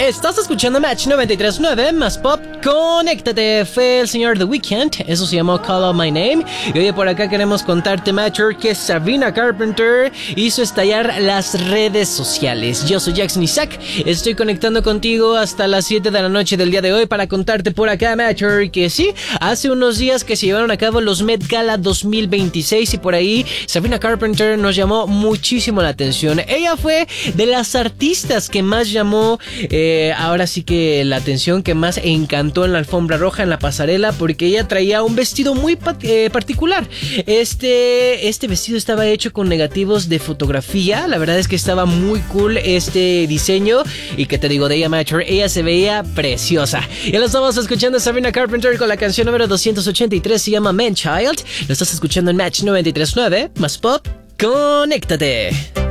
Estás escuchando Match 93.9 más pop. Conéctate. Fue el señor The Weeknd. Eso se llamó Call Out My Name. Y oye, por acá queremos contarte, Matcher, que Sabrina Carpenter hizo estallar las redes sociales. Yo soy Jackson Isaac. Estoy conectando contigo hasta las 7 de la noche del día de hoy para contarte por acá, Matcher, que sí, hace unos días que se llevaron a cabo los Met Gala 2026 y por ahí Sabrina Carpenter nos llamó muchísimo la atención. Ella fue de las artistas que más llamó ahora sí que la atención, que más encantó en la alfombra roja, en la pasarela, porque ella traía un vestido muy particular. Este vestido estaba hecho con negativos de fotografía. La verdad es que estaba muy cool este diseño. Y que te digo de ella, Matcher, ella se veía preciosa. Ya lo estamos escuchando a Sabrina Carpenter con la canción número 283, se llama Man Child. Lo estás escuchando en Match 93.9 más pop. Conéctate.